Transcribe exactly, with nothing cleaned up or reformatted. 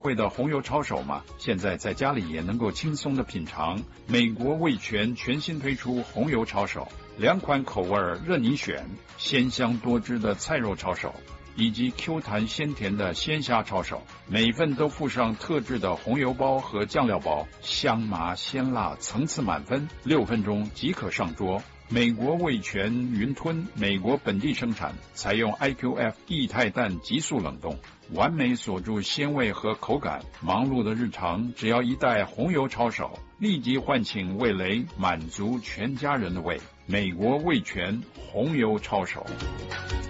味的红油抄手吗？现在在家里也能够轻松的品尝。美国味全全新推出红油抄手，两款口味任你选，鲜香多汁的菜肉抄手，以及 Q 弹鲜甜的鲜虾抄手，每份都附上特制的红油包和酱料包，香麻鲜辣，层次满分，六分钟即可上桌。美国味全云吞，美国本地生产，采用 I Q F 液态氮急速冷冻，完美锁住鲜味和口感。忙碌的日常，只要一袋红油抄手，立即唤醒味蕾，满足全家人的胃。美国味全红油抄手。